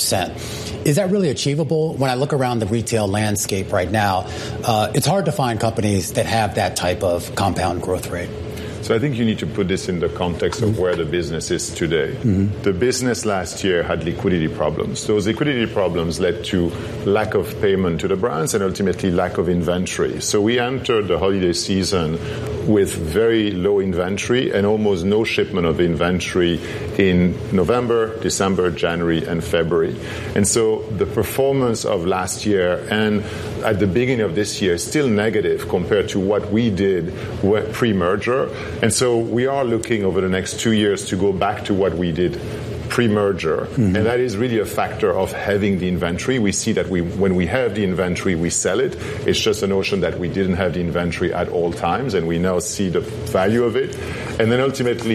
7%. Is that really achievable? When I look around the retail landscape right now, it's hard to find companies that have that type of compound growth rate. So I think you need to put this in the context of where the business is today. The business last year had liquidity problems. Those liquidity problems led to lack of payment to the brands and ultimately lack of inventory. So we entered the holiday season with very low inventory and almost no shipment of inventory in November, December, January, and February. And so the performance of last year and at the beginning of this year is still negative compared to what we did pre-merger. And so we are looking over the next 2 years to go back to what we did pre-merger. And that is really a factor of having the inventory. We see that when we have the inventory, we sell it. It's just a notion that we didn't have the inventory at all times, and we now see the value of it. And then ultimately,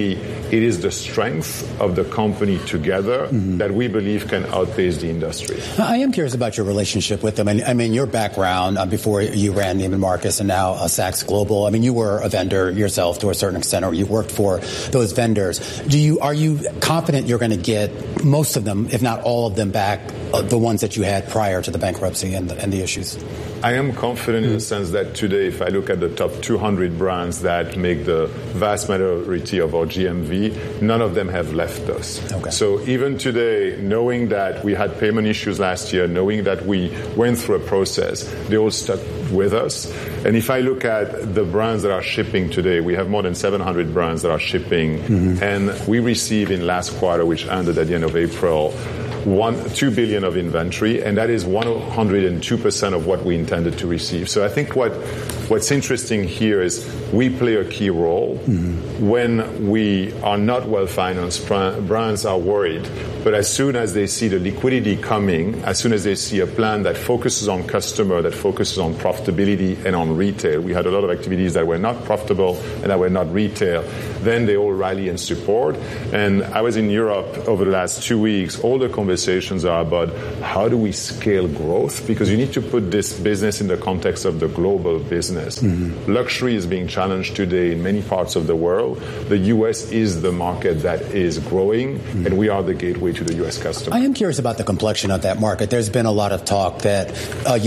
It is the strength of the company together that we believe can outpace the industry. I am curious about your relationship with them. I mean, your background before you ran Neiman Marcus and now Saks Global. I mean, you were a vendor yourself to a certain extent, or you worked for those vendors. Are you confident you're going to get most of them, if not all of them, back, the ones that you had prior to the bankruptcy and the issues? I am confident in the sense that today, if I look at the top 200 brands that make the vast majority of our GMV, none of them have left us. Okay. So even today, knowing that we had payment issues last year, knowing that we went through a process, they all stuck with us. And if I look at the brands that are shipping today, we have more than 700 brands that are shipping. And we received in last quarter, which ended at the end of April, $2 billion of inventory, and that is 102% of what we intended to receive. So I think what's interesting here is we play a key role. When we are not well-financed, brands are worried. But as soon as they see the liquidity coming, as soon as they see a plan that focuses on customer, that focuses on profitability and on retail, we had a lot of activities that were not profitable and that were not retail, then they all rally and support. And I was in Europe over the last 2 weeks. All the conversations are about how do we scale growth, because you need to put this business in the context of the global business. Luxury is being challenged today in many parts of the world. The U.S. is the market that is growing, and we are the gateway to the U.S. customer. I am curious about the complexion of that market. There's been a lot of talk that,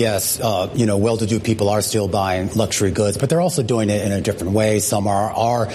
well-to-do people are still buying luxury goods, but they're also doing it in a different way. Some are